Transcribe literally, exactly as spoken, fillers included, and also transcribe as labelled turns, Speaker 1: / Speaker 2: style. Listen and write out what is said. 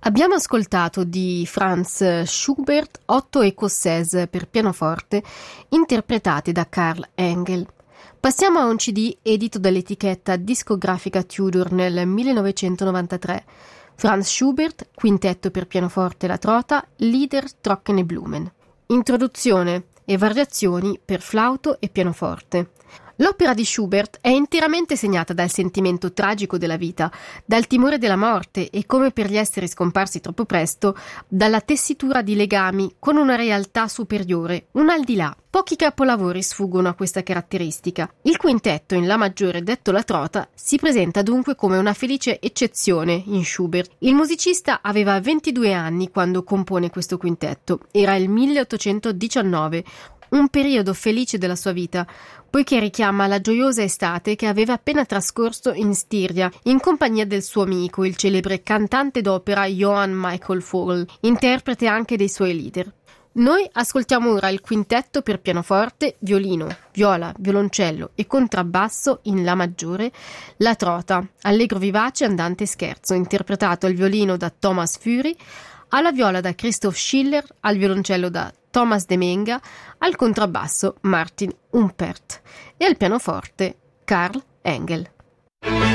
Speaker 1: Abbiamo ascoltato di Franz Schubert otto écossaises per pianoforte interpretate da Karl Engel. Passiamo a un C D edito dall'etichetta discografica Tudor nel millenovecentonovantatré. Franz Schubert, quintetto per pianoforte La Trota, Lieder Trockene Blumen. Introduzione e variazioni per flauto e pianoforte. L'opera di Schubert è interamente segnata dal sentimento tragico della vita, dal timore della morte e, come per gli esseri scomparsi troppo presto, dalla tessitura di legami con una realtà superiore, un al di là. Pochi capolavori sfuggono a questa caratteristica. Il quintetto in La maggiore, detto La Trota, si presenta dunque come una felice eccezione in Schubert. Il musicista aveva ventidue anni quando compone questo quintetto. Era il milleottocentodiciannove, un periodo felice della sua vita, poiché richiama la gioiosa estate che aveva appena trascorso in Stiria, in compagnia del suo amico, il celebre cantante d'opera Johann Michael Vogl, interprete anche dei suoi lieder. Noi ascoltiamo ora il quintetto per pianoforte, violino, viola, violoncello e contrabbasso in La maggiore, La Trota, allegro vivace andante e scherzo, interpretato al violino da Thomas Fury, alla viola da Christoph Schiller, al violoncello da Thomas de Menga, al contrabbasso Martin Humpert e al pianoforte Karl Engel.